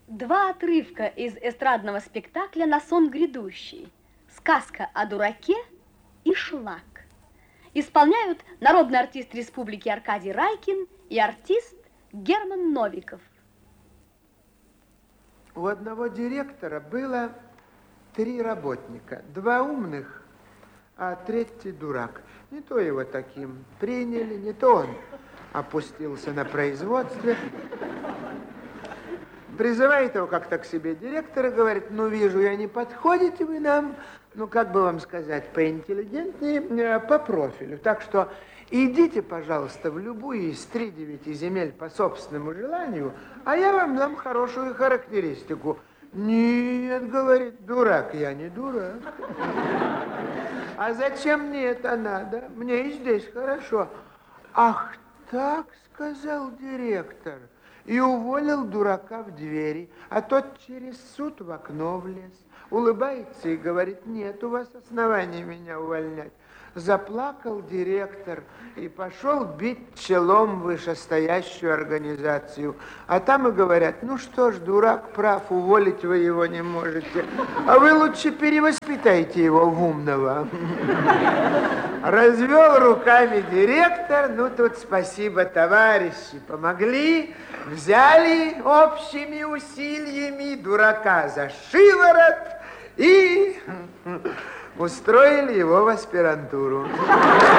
Два отрывка из эстрадного спектакля «На сон грядущий». Сказка о дураке и шлак. Исполняют народный артист республики Аркадий Райкин и артист Герман Новиков. У одного директора было 3 работника. 2 умных, а 3 дурак. Не то его таким приняли, не то он опустился на производстве. Призывает его как-то к себе директор и говорит: ну, вижу я, не подходите вы нам, ну, как бы вам сказать, поинтеллигентнее, по профилю. Так что идите, пожалуйста, в любую из 3-9 земель по собственному желанию, а я вам дам хорошую характеристику. Нет, говорит, дурак, я не дурак. А зачем мне это надо? Мне и здесь хорошо. Ах так, сказал директор. И уволил дурака в двери, а тот через суд в окно влез. Улыбается и говорит: нет у вас оснований меня увольнять. Заплакал директор и пошел бить челом вышестоящую организацию. А там и говорят: ну что ж, дурак прав, уволить вы его не можете. А вы лучше перевоспитайте его в умного. Развел руками директор. Ну, тут спасибо, товарищи, помогли. Взяли общими усилиями дурака за шиворот и устроили его в аспирантуру.